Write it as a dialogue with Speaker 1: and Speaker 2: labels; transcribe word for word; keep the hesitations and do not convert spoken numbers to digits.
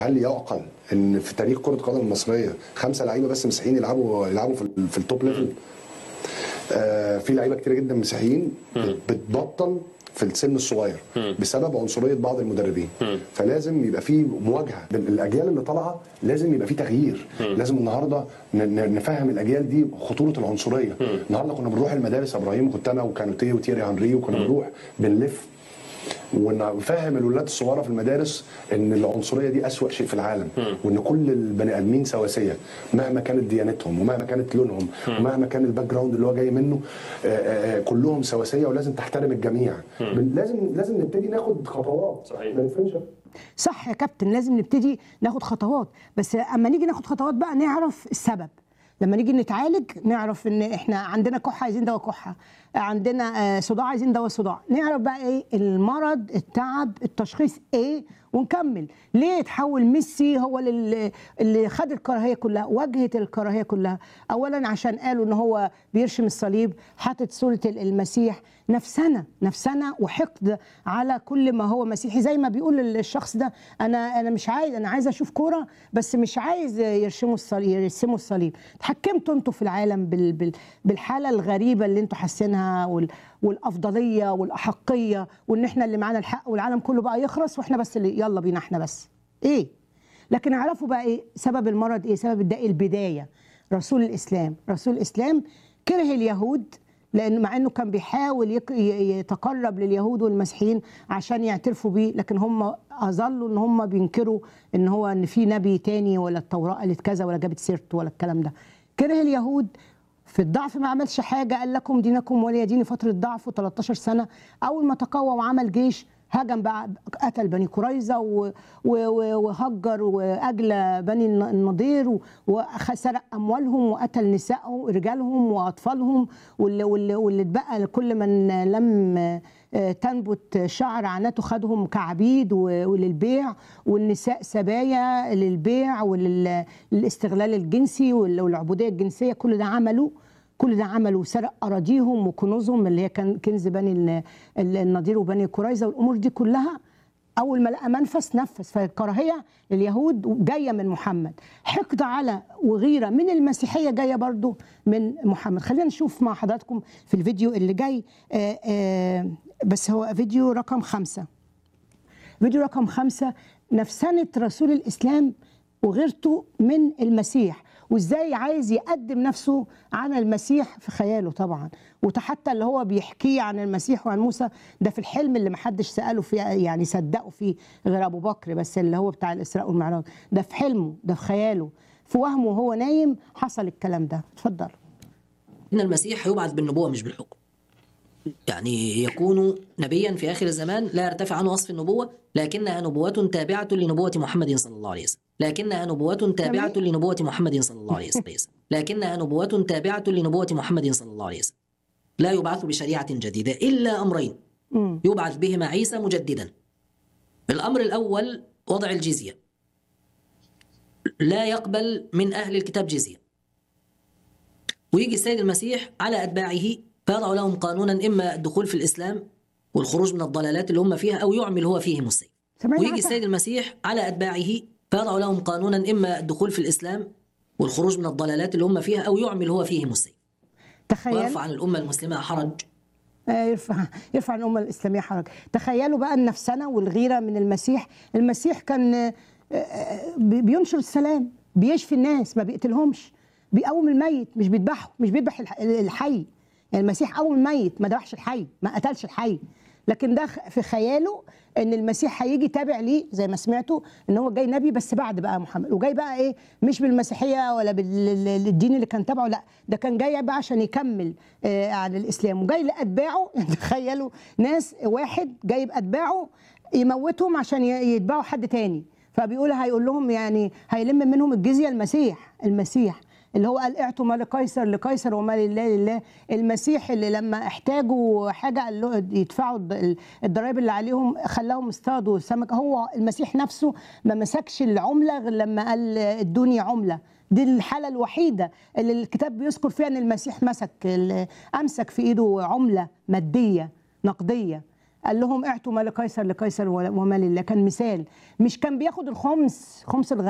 Speaker 1: هل يعقل ان في تاريخ كره القدم المصريه خمسه لعيبه بس مسيحيين يلعبوا يلعبوا في, ال- في التوب ليفل؟ آه في لعيبه كتير جدا مسيحيين بتبطل في السن الصغير بسبب عنصريه بعض المدربين. فلازم يبقى في مواجهه الاجيال اللي طالعه، لازم يبقى في تغيير. لازم النهارده ن- ن- نفهم الاجيال دي خطوره العنصريه. النهارده كنا بنروح المدارس يا ابراهيم، كنت انا وكانوتيه وتيري هنري، وكنا بنروح بنلف ونفهم الولاد الصغيره في المدارس ان العنصريه دي اسوأ شيء في العالم، وان كل البني ادمين سواسيه مهما كانت ديانتهم ومهما كانت لونهم ومهما كان الباك جراوند اللي هو جاي منه. آآ آآ كلهم سواسيه ولازم تحترم الجميع. لازم لازم نبتدي ناخد خطوات.
Speaker 2: صحيح.
Speaker 1: ما نفهمش.
Speaker 3: صح يا كابتن، لازم نبتدي ناخد خطوات، بس اما نيجي ناخد خطوات بقى نعرف السبب. لما نيجي نتعالج نعرف ان احنا عندنا كحه عايزين دواء كحه، عندنا آه، صداع عايزين دواء صداع. نعرف بقى ايه المرض، التعب، التشخيص ايه، ونكمل. ليه اتحول ميسي هو اللي اللي خد الكراهيه كلها، واجهه الكراهيه كلها؟ اولا عشان قالوا ان هو بيرشم الصليب، حاطط صوره المسيح. نفسنا نفسنا وحقد على كل ما هو مسيحي، زي ما بيقول الشخص ده انا انا مش عايز، انا عايز اشوف كوره بس مش عايز يرشموا الصليب، يرسموا الصليب. اتحكمتوا انتوا في العالم بال بال بالحاله الغريبه اللي انتوا حاسينها، وال والافضليه والاحقيه، وان احنا اللي معانا الحق والعالم كله بقى يخرس واحنا بس اللي يلا بينا احنا بس ايه. لكن اعرفوا بقى ايه سبب المرض، ايه سبب ده؟ البدايه رسول الاسلام. رسول الاسلام كره اليهود، لأن مع انه كان بيحاول يك- ي- يتقرب لليهود والمسيحيين عشان يعترفوا بيه، لكن هم اظلوا ان هم بينكروا ان هو ان في نبي تاني، ولا التوراه قالت كذا، ولا جابت سيرته، ولا الكلام ده. كره اليهود في الضعف، ما عملش حاجه، قال لكم دينكم ولي ديني. فتره ضعفه تلتاشر سنه. اول ما تقوى وعمل جيش هجم بقى، قتل بني قريظه و- و- و- وهجر واجلى بني النضير، وسرق اموالهم وقتل نسائهم رجالهم واطفالهم، واللي واللي واللي اتبقى كل من لم آه، تنبت شعر عناته خدهم كعبيد و- وللبيع، والنساء سبايا للبيع وللاستغلال الجنسي وال- والعبوديه الجنسيه. كل ده عمله كل ده عملوا، سرق اراضيهم وكنوزهم اللي هي كان كنز بني ال- ال- النضير وبني قريظه، والامور دي كلها اول ما لقى منفس نفذ. فالكراهيه لليهود جايه من محمد، حقد على وغيره من المسيحيه جايه برضو من محمد. خلينا نشوف مع حضراتكم في الفيديو اللي جاي. آآ آآ بس هو فيديو رقم خمسة. فيديو رقم خمسة، نفسنة رسول الإسلام وغيرته من المسيح، وإزاي عايز يقدم نفسه عن المسيح في خياله طبعا. وحتى اللي هو بيحكيه عن المسيح وعن موسى ده في الحلم اللي محدش سأله فيه، يعني صدقه فيه غير أبو بكر بس، اللي هو بتاع الإسراء والمعراج. ده في حلمه، ده في خياله، في وهمه وهو نايم حصل الكلام ده. اتفضل.
Speaker 4: إن المسيح يبعث بالنبوة مش بالحكم، يعني يكون نبيا في آخر الزمان لا يرتفع عنه وصف النبوة، لكنها نبوة تابعة لنبوة محمد صلى الله عليه وسلم. لكنها نبوة تابعة
Speaker 3: تمام.
Speaker 4: لنبوة محمد صلى الله عليه وسلم. لكنها نبوة تابعة لنبوة محمد صلى الله عليه وسلم. لا يبعث بشريعة جديدة إلا أمرين
Speaker 3: مم.
Speaker 4: يبعث بهما عيسى مجددا. الأمر الأول وضع الجزية، لا يقبل من أهل الكتاب جزية. ويجي السيد المسيح على أتباعه فيضع لهم قانونا، إما الدخول في الإسلام والخروج من الضلالات اللي هم فيها، أو يعمل هو فيهم السيف.
Speaker 3: سامعني
Speaker 4: ويجي
Speaker 3: عسى.
Speaker 4: السيد المسيح على أتباعه فيضع لهم قانونا، إما الدخول في الإسلام والخروج من الضلالات اللي هم فيها، أو يعمل هو فيهم السيف.
Speaker 3: تخيل.
Speaker 4: ويرفع عن الأمة المسلمة حرج.
Speaker 3: آه، يرفع يرفع عن الامه الاسلاميه حرج. تخيلوا بقى النفسنه والغيره من المسيح. المسيح كان آه، آه، بي- بينشر السلام، بيشفي الناس، ما بيقتلهمش، بيقوم الميت، مش بيذبحه، مش بيذبح الح- الحي. يعني المسيح قوم الميت، ما ذبحش الحي، ما قتلش الحي. لكن ده خ- في خياله ان المسيح هيجي تابع ليه، زي ما سمعتوا ان هو جاي نبي بس بعد بقى محمد، وجاي بقى ايه، مش بالمسيحيه ولا بالدين اللي كان تبعه، لا ده كان جاي بقى عشان يكمل آه على الاسلام، وجاي لاتباعه. تخيلوا ناس، واحد جايب اتباعه يموتهم عشان ي- يتبعوا حد تاني. فبيقول هيقول لهم يعني هيلم منهم الجزيه. المسيح المسيح اللي هو قال اعطوا ما لقيصر لقيصر وما لله لله. المسيح اللي لما احتاجوا حاجه قال له يدفعوا الض- الضرائب اللي عليهم، خلاهم اصطادوا سمك. هو المسيح نفسه ما مسكش العمله غير لما قال ادوني عمله. دي الحاله الوحيده اللي الكتاب بيذكر فيها ان المسيح مسك ال- امسك في ايده عمله ماديه نقديه. قال لهم اعطوا ما لقيصر لقيصر وما لله، كان مثال. مش كان بياخد الخمس خمس الغنيمه